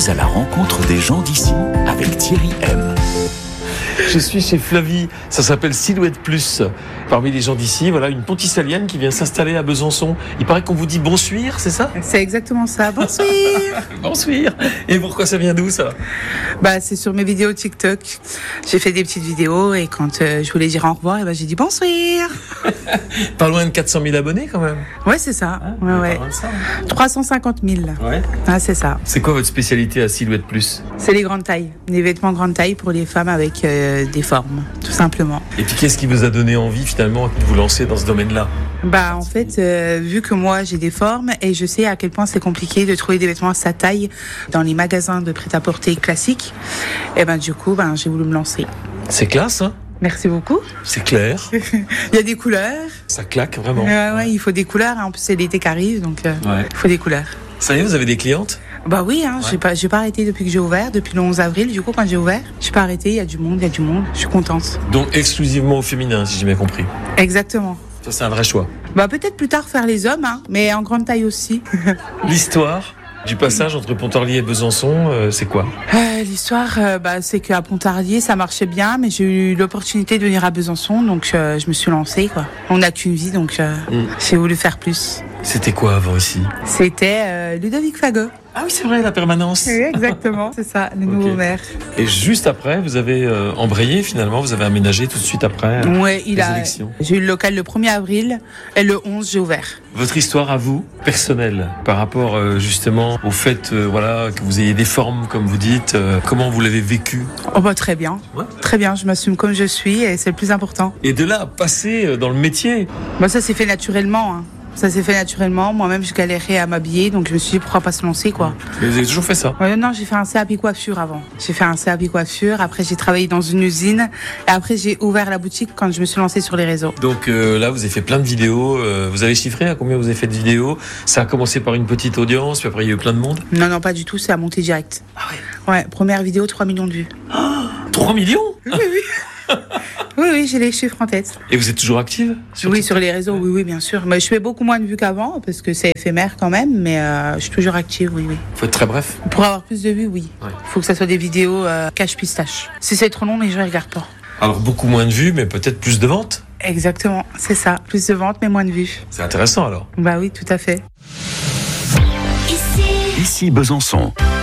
Partez à la rencontre des gens d'ici avec Thierry M. Je suis chez Flavie, ça s'appelle Silhouette Plus. Parmi les gens d'ici, voilà une ponticalienne qui vient s'installer à Besançon. Il paraît qu'on vous dit bonsoir, c'est ça ? C'est exactement ça, bonsoir. Bonsoir. Et pourquoi ça vient d'où ça ? C'est sur mes vidéos TikTok. J'ai fait des petites vidéos et quand je voulais dire au revoir, j'ai dit bonsoir. Pas loin de 400 000 abonnés quand même. Ouais, c'est ça. Ouais. 350 000. Ouais. Ah, c'est ça. C'est quoi votre spécialité à Silhouette Plus ? C'est les grandes tailles. Les vêtements grande taille pour les femmes avec des formes, tout simplement. Et puis qu'est-ce qui vous a donné envie finalement de vous lancer dans ce domaine-là ? En fait, vu que moi j'ai des formes et je sais à quel point c'est compliqué de trouver des vêtements à sa taille dans les magasins de prêt-à-porter classiques, du coup, j'ai voulu me lancer. C'est classe, hein ? Merci beaucoup. C'est clair. Il y a des couleurs. Ça claque vraiment. Ouais, il faut des couleurs. En plus, c'est l'été qui arrive, donc il faut des couleurs. Ça y est, vous avez des clientes ? Oui, j'ai pas arrêté depuis que j'ai ouvert, depuis le 11 avril. Du coup, quand j'ai ouvert, j'ai pas arrêté. Il y a du monde. Je suis contente. Donc exclusivement au féminin, si j'ai bien compris. Exactement. Ça, c'est un vrai choix. Peut-être plus tard faire les hommes, mais en grande taille aussi. L'histoire du passage entre Pontarlier et Besançon, c'est quoi ? L'histoire, c'est qu'à Pontarlier, ça marchait bien, mais j'ai eu l'opportunité de venir à Besançon, donc je me suis lancée, quoi. On n'a qu'une vie, donc j'ai voulu faire plus. C'était quoi avant ici ? C'était Ludovic Fagot. Ah oui, c'est vrai, la permanence. Oui, exactement, c'est ça, le nouveau maire. Et juste après, vous avez embrayé finalement, vous avez aménagé tout de suite après les élections. J'ai eu le local le 1er avril et le 11, j'ai ouvert. Votre histoire à vous, personnelle, par rapport justement au fait que vous ayez des formes, comme vous dites, comment vous l'avez vécu ? Très bien, très bien, je m'assume comme je suis et c'est le plus important. Et de là à passer dans le métier ? Ça s'est fait naturellement, hein. Ça s'est fait naturellement. Moi-même, je galérais à m'habiller, donc je me suis dit pourquoi pas se lancer, quoi. Mais vous avez toujours fait ça ? Non, j'ai fait un CAP coiffure avant. J'ai fait un CAP coiffure. Après, j'ai travaillé dans une usine. Et après, j'ai ouvert la boutique quand je me suis lancée sur les réseaux. Donc là, vous avez fait plein de vidéos. Vous avez chiffré à combien vous avez fait de vidéos ? Ça a commencé par une petite audience, puis après il y a eu plein de monde ? Non, pas du tout. C'est à monter direct. Ah ouais ? Ouais, première vidéo, 3 millions de vues. 3 millions ? Oui. Oui, j'ai les chiffres en tête. Et vous êtes toujours active ? Sur les réseaux, oui, bien sûr. Mais je fais beaucoup moins de vues qu'avant, parce que c'est éphémère quand même, mais je suis toujours active, oui. Faut être très bref. Pour avoir plus de vues, oui. Ouais. Faut que ça soit des vidéos cache-pistache. Si c'est trop long, les gens ne regardent pas. Alors beaucoup moins de vues, mais peut-être plus de ventes ? Exactement, c'est ça. Plus de ventes, mais moins de vues. C'est intéressant alors. Oui, tout à fait. Ici Besançon.